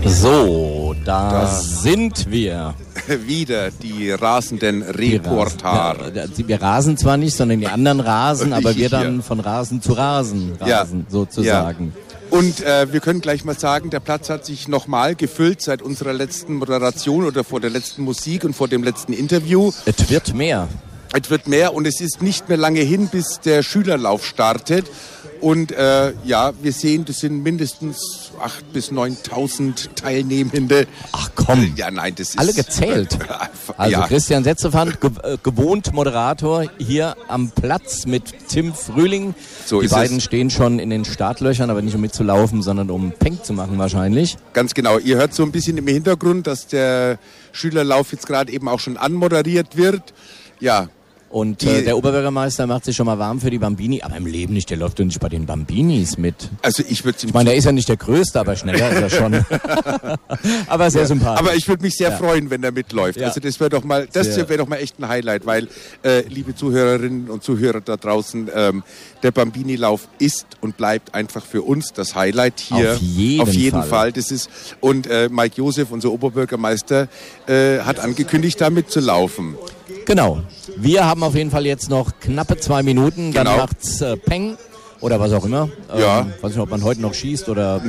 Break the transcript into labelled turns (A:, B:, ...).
A: So, da sind wir.
B: Wieder die rasenden Reporter.
A: Wir rasen zwar nicht, sondern die anderen rasen, aber wir dann von Rasen zu Rasen sozusagen.
B: Ja. Und wir können gleich mal sagen, der Platz hat sich nochmal gefüllt seit unserer letzten Moderation oder vor der letzten Musik und vor dem letzten Interview.
A: Es wird mehr.
B: Es wird mehr und es ist nicht mehr lange hin, bis der Schülerlauf startet. Und wir sehen, das sind mindestens 8.000 bis 9.000 Teilnehmende.
A: Ach komm,
B: ja, nein, das ist
A: alle gezählt. Also Christian Setzefand, gewohnt Moderator hier am Platz mit Tim Frühling.
B: So
A: die
B: ist
A: beiden
B: es.
A: Stehen schon in den Startlöchern, aber nicht um mitzulaufen, sondern um Peng zu machen wahrscheinlich.
B: Ganz genau. Ihr hört so ein bisschen im Hintergrund, dass der Schülerlauf jetzt gerade eben auch schon anmoderiert wird. Ja.
A: Und der Oberbürgermeister macht sich schon mal warm für die Bambini, aber im Leben nicht, der läuft doch nicht bei den Bambinis mit.
B: Also ich
A: meine, der ist ja nicht der Größte, aber schneller ist er schon. Aber sehr sympathisch.
B: Aber ich würde mich sehr freuen, wenn er mitläuft.
A: Ja.
B: Also das wäre doch mal echt ein Highlight, weil, liebe Zuhörerinnen und Zuhörer da draußen, der Bambini-Lauf ist und bleibt einfach für uns das Highlight hier.
A: Auf jeden Fall.
B: Das ist, und Mike Josef, unser Oberbürgermeister, hat angekündigt, da mitzulaufen.
A: Genau. Wir haben auf jeden Fall jetzt noch knappe 2 Minuten. Dann
B: Genau.
A: macht's Peng oder was auch immer.
B: Ja.
A: Weiß nicht, ob man heute noch schießt oder